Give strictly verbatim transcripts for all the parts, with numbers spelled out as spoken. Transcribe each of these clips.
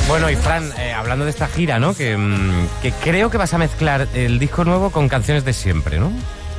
Bueno, y Fran, eh, hablando de esta gira, ¿no? Que, que creo que vas a mezclar el disco nuevo con canciones de siempre, ¿no?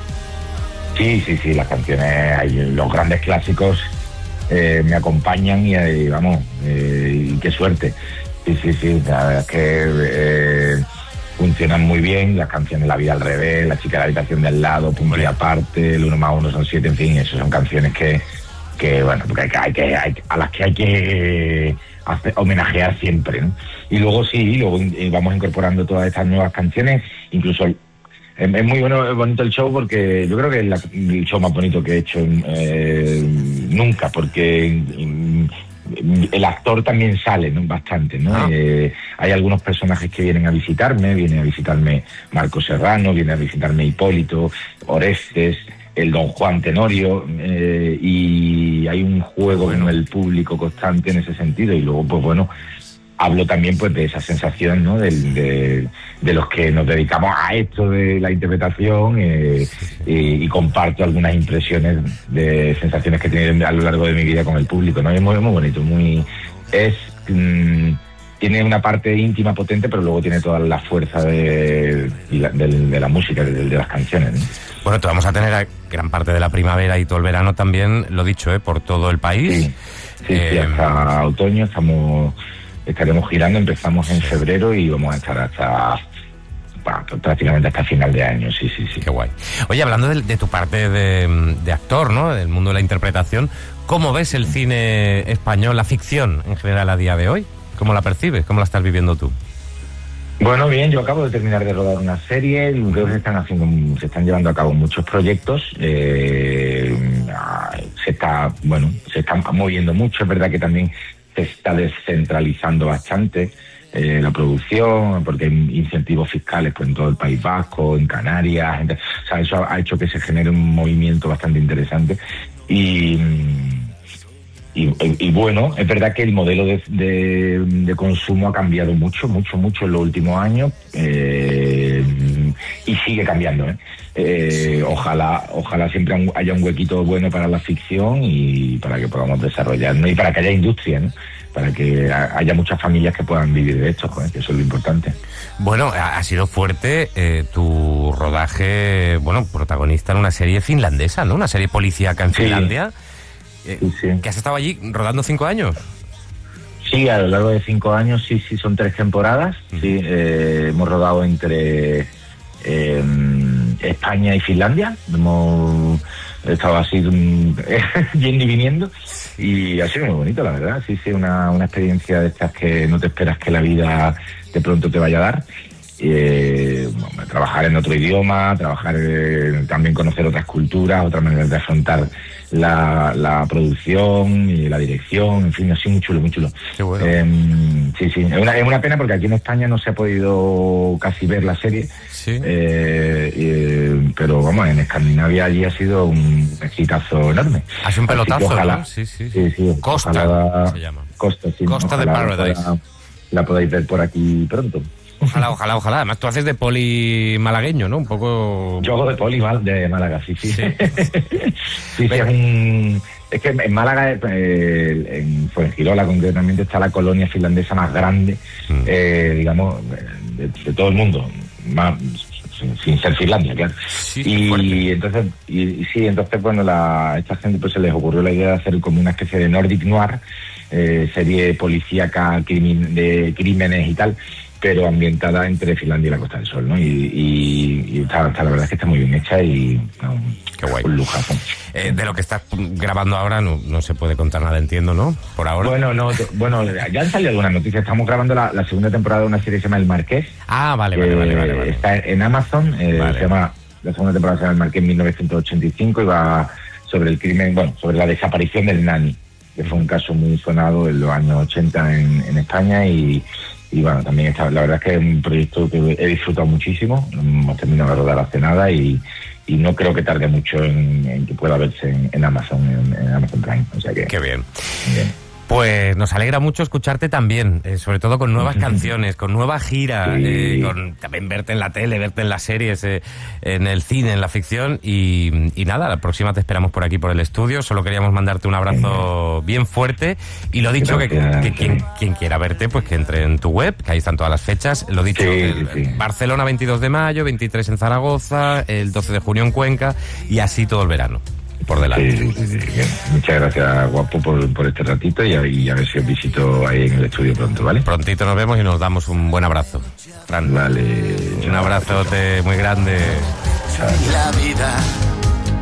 Sí, sí, sí, las canciones, hay, los grandes clásicos eh, me acompañan y, y vamos, eh, y qué suerte. Sí, sí, sí, la verdad es que eh, funcionan muy bien las canciones La vida al revés, La chica de la habitación de al lado, Punto y aparte, El uno más uno son siete, en fin, eso son canciones que, que bueno, porque hay que, hay que, hay, a las que hay que hacer, homenajear siempre, ¿no? Y luego sí, luego eh, vamos incorporando todas estas nuevas canciones, incluso es, es muy bueno, es bonito el show porque yo creo que es la, el show más bonito que he hecho eh, nunca, porque mm, el actor también sale, ¿no? Bastante, ¿no? Ah. Eh, hay algunos personajes que vienen a visitarme, viene a visitarme Marco Serrano, viene a visitarme Hipólito, Orestes, el Don Juan Tenorio, eh, y hay un juego con el público constante en ese sentido, y luego, pues bueno, hablo también pues de esa sensación, ¿no? De, de, de los que nos dedicamos a esto de la interpretación, eh, y, y comparto algunas impresiones de sensaciones que he tenido a lo largo de mi vida con el público, ¿no? Es muy, muy bonito, muy es mmm, tiene una parte íntima potente, pero luego tiene toda la fuerza de, de, de, de la música, de, de las canciones, ¿no? Bueno, te vamos a tener a gran parte de la primavera y todo el verano también, lo dicho, ¿eh? Por todo el país. Sí, sí, eh... sí, hasta otoño estamos... Estaremos girando, empezamos en febrero y vamos a estar hasta bueno, prácticamente hasta final de año, sí, sí, sí. Qué guay. Oye, hablando de, de tu parte de, de actor, ¿no? Del mundo de la interpretación, ¿cómo ves el cine español, la ficción en general a día de hoy? ¿Cómo la percibes? ¿Cómo la estás viviendo tú? Bueno, bien, yo acabo de terminar de rodar una serie, creo que se están haciendo, se están llevando a cabo muchos proyectos, eh, se está, bueno, se están moviendo mucho, es verdad que también se está descentralizando bastante eh, la producción, porque hay incentivos fiscales pues en todo el País Vasco, en Canarias, en, o sea, eso ha hecho que se genere un movimiento bastante interesante y, y, y bueno, es verdad que el modelo de, de, de consumo ha cambiado mucho, mucho, mucho en los últimos años, eh, y sigue cambiando, ¿eh? Eh, ojalá ojalá siempre haya un huequito bueno para la ficción y para que podamos desarrollarnos y para que haya industria, ¿no? Para que haya muchas familias que puedan vivir de esto, ¿eh? Que eso es lo importante. Bueno, ha sido fuerte eh, tu rodaje, bueno, protagonista en una serie finlandesa, ¿no? Una serie policíaca en Finlandia. Sí, eh, sí, sí. ¿Que has estado allí rodando cinco años? Sí, a lo largo de cinco años, sí, sí, son tres temporadas. Uh-huh. Sí, eh, hemos rodado entre eh, España y Finlandia. Hemos estado así yendo y viniendo y ha sido muy bonito, la verdad. Sí, sí, una, una experiencia de estas que no te esperas que la vida de pronto te vaya a dar. Eh, bueno, trabajar en otro idioma, trabajar eh, también conocer otras culturas, otras maneras de afrontar la, la producción y la dirección, en fin, así muy chulo, muy chulo. Qué bueno. Eh, sí, sí, es una, es una pena porque aquí en España no se ha podido casi ver la serie, sí. eh, eh, pero vamos, en Escandinavia allí ha sido un exitazo enorme. Ha sido un pelotazo, ojalá, ¿no? Sí, sí, sí, sí, Costa ojalá, se llama. Costa, sí, Costa de Paradise. La, la podáis ver por aquí pronto. Ojalá, ojalá, ojalá. Además, tú haces de poli malagueño, ¿no? Un poco... Yo hago de poli mal de Málaga, sí, sí. Sí, sí, sí, es un... Es que en Málaga, eh, en Fuengirola concretamente, está la colonia finlandesa más grande, mm. eh, digamos, de, de todo el mundo, más, sin, sin ser Finlandia, claro. Sí, y fuerte. entonces, y, y sí, entonces, bueno, la, esta gente pues se les ocurrió la idea de hacer como una especie de Nordic Noir, eh, serie policíaca crimin, de crímenes y tal, pero ambientada entre Finlandia y la Costa del Sol, ¿no? Y, y, y está, está, la verdad es que está muy bien hecha y no, qué guay. Un lujazo. Eh, de lo que estás grabando ahora no, no se puede contar nada, entiendo, ¿no? Por ahora. Bueno, no, bueno, ya han salido algunas noticias. Estamos grabando la, la segunda temporada de una serie que se llama El Marqués. Ah, vale, vale, eh, vale, vale, vale. Está en Amazon, eh, vale. Se llama, la segunda temporada se llama El Marqués mil novecientos ochenta y cinco y va sobre el crimen, bueno, sobre la desaparición del Nani, que fue un caso muy sonado en los años ochenta en, en España y Y bueno, también está, la verdad es que es un proyecto que he disfrutado muchísimo, hemos terminado de rodar hace nada y, y no creo que tarde mucho en, en que pueda verse en, en Amazon, en, en Amazon Prime, o sea que... Qué bien. bien. Pues nos alegra mucho escucharte también, eh, sobre todo con nuevas canciones, con nueva gira, sí. eh, con también verte en la tele, verte en las series, eh, en el cine, en la ficción y, y nada, la próxima te esperamos por aquí por el estudio. Solo queríamos mandarte un abrazo bien fuerte y lo dicho, que, que quien, quien quiera verte, pues que entre en tu web, que ahí están todas las fechas. Lo dicho, sí, el, sí. Barcelona veintidós de mayo, veintitrés en Zaragoza, el doce de junio en Cuenca y así todo el verano. Por delante. Sí, sí, sí, sí. Muchas gracias, guapo, por, por este ratito y a, y a ver si os visito ahí en el estudio pronto, ¿vale? Prontito nos vemos y nos damos un buen abrazo. Fran. Vale. Un abrazote muy grande. Chao. La vida